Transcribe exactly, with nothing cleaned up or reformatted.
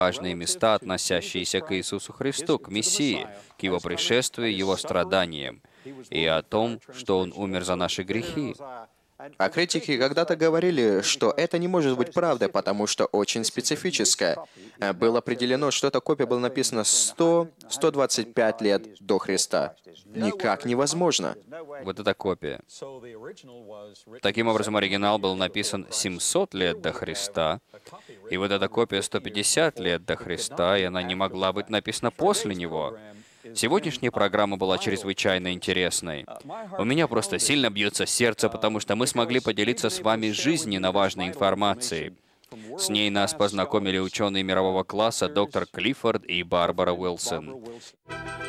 важные места, относящиеся к Иисусу Христу, к Мессии, к Его пришествию, Его страданиям, и о том, что Он умер за наши грехи. А критики когда-то говорили, что это не может быть правдой, потому что очень специфическое. Э, Было определено, что эта копия была написана сто — сто двадцать пять лет до Христа. Никак невозможно. Вот эта копия. Таким образом, оригинал был написан семьсот лет до Христа, и вот эта копия сто пятьдесят лет до Христа, и она не могла быть написана после него. Сегодняшняя программа была чрезвычайно интересной. У меня просто сильно бьется сердце, потому что мы смогли поделиться с вами жизненно важной информацией. С ней нас познакомили ученые мирового класса доктор Клиффорд и Барбара Уилсон.